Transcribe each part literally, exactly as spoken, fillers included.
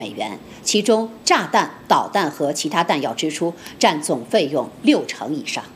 美元，其中炸弹、导弹和其他弹药支出占总费用六成以上。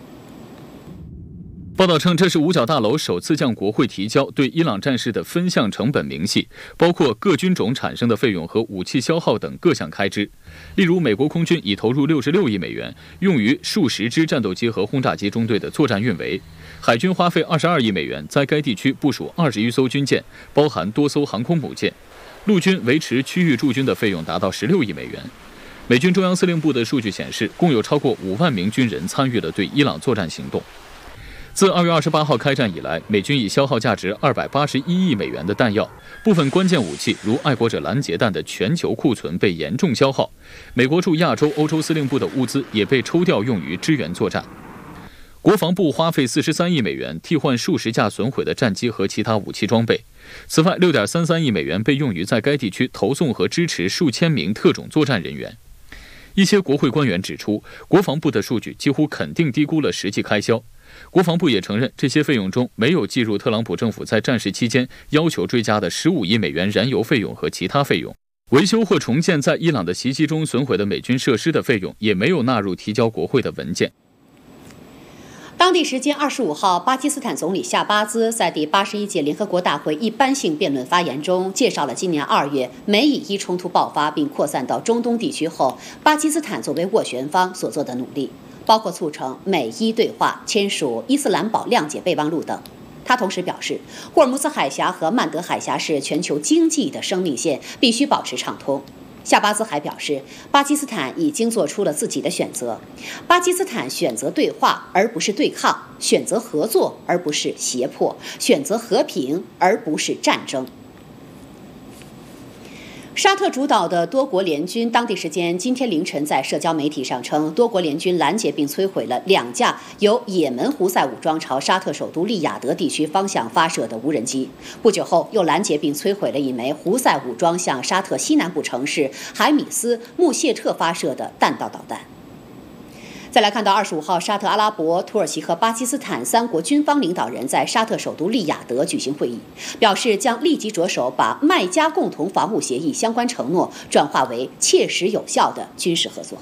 报道称，这是五角大楼首次向国会提交对伊朗战事的分项成本明细，包括各军种产生的费用和武器消耗等各项开支。例如，美国空军已投入六十六亿美元，用于数十支战斗机和轰炸机中队的作战运维；海军花费二十二亿美元，在该地区部署二十余艘军舰，包含多艘航空母舰；陆军维持区域驻军的费用达到十六亿美元。美军中央司令部的数据显示，共有超过五万名军人参与了对伊朗作战行动。自二月二十八号开战以来，美军已消耗价值二百八十一亿美元的弹药，部分关键武器如爱国者拦截弹的全球库存被严重消耗。美国驻亚洲、欧洲司令部的物资也被抽调用于支援作战。国防部花费四十三亿美元替换数十架损毁的战机和其他武器装备。此外，六点三三亿美元被用于在该地区投送和支持数千名特种作战人员。一些国会官员指出，国防部的数据几乎肯定低估了实际开销。国防部也承认，这些费用中没有计入特朗普政府在战时期间要求追加的十五亿美元燃油费用和其他费用。维修或重建在伊朗的袭击中损毁的美军设施的费用也没有纳入提交国会的文件。 当地时间二十五号，巴基斯坦总理夏巴兹在第八十一届联合国大会一般性辩论发言中，介绍了今年二月美以伊冲突爆发并扩散到中东地区后，巴基斯坦作为斡旋方所做的努力，包括促成美伊对话、签署伊斯兰堡谅解备忘录等。他同时表示，霍尔木兹海峡和曼德海峡是全球经济的生命线，必须保持畅通。夏巴兹还表示，巴基斯坦已经做出了自己的选择，巴基斯坦选择对话而不是对抗，选择合作而不是胁迫，选择和平而不是战争。沙特主导的多国联军当地时间今天凌晨在社交媒体上称，多国联军拦截并摧毁了两架由也门胡塞武装朝沙特首都利雅得地区方向发射的无人机。不久后，又拦截并摧毁了一枚胡塞武装向沙特西南部城市海米斯穆谢特发射的弹道导弹。再来看到二十五号，沙特阿拉伯、土耳其和巴基斯坦三国军方领导人在沙特首都利雅得举行会议，表示将立即着手把麦加共同防务协议相关承诺转化为切实有效的军事合作。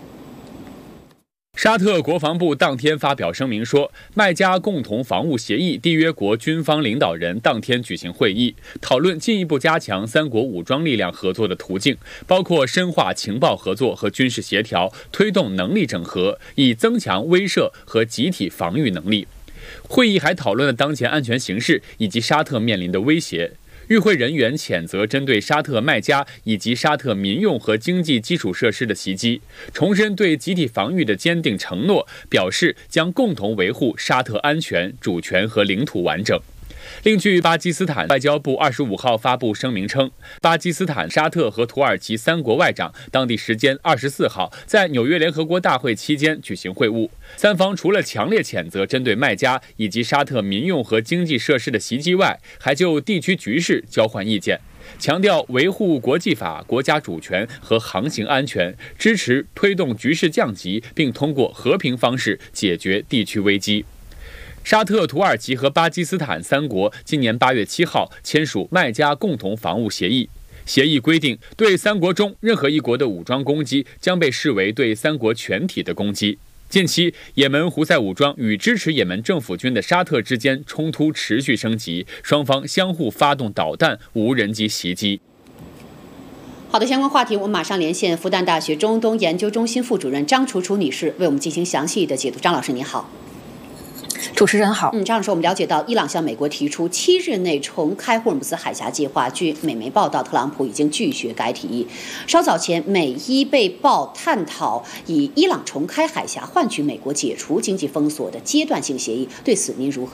沙特国防部当天发表声明说，麦加共同防务协议缔约国军方领导人当天举行会议，讨论进一步加强三国武装力量合作的途径，包括深化情报合作和军事协调，推动能力整合，以增强威慑和集体防御能力。会议还讨论了当前安全形势以及沙特面临的威胁。与会人员谴责针对沙特麦加以及沙特民用和经济基础设施的袭击，重申对集体防御的坚定承诺，表示将共同维护沙特安全、主权和领土完整。另据巴基斯坦外交部二十五号发布声明称，巴基斯坦、沙特和土耳其三国外长当地时间二十四号在纽约联合国大会期间举行会晤，三方除了强烈谴责针对麦加以及沙特民用和经济设施的袭击外，还就地区局势交换意见，强调维护国际法、国家主权和航行安全，支持推动局势降级，并通过和平方式解决地区危机。沙特、土耳其和巴基斯坦三国今年八月七号签署麦加共同防务协议。协议规定，对三国中任何一国的武装攻击将被视为对三国全体的攻击。近期，也门胡塞武装与支持也门政府军的沙特之间冲突持续升级，双方相互发动导弹、无人机袭击。 好的，相关话题我们马上连线复旦大学中东研究中心副主任张楚楚女士为我们进行详细的解读。张老师您好。 主持人好。 嗯，张老师，我们了解到，伊朗向美国提出七日内重开霍尔木兹海峡计划。据美媒报道，特朗普已经拒绝该提议。稍早前，美伊被曝探讨以伊朗重开海峡换取美国解除经济封锁的阶段性协议，对此您如何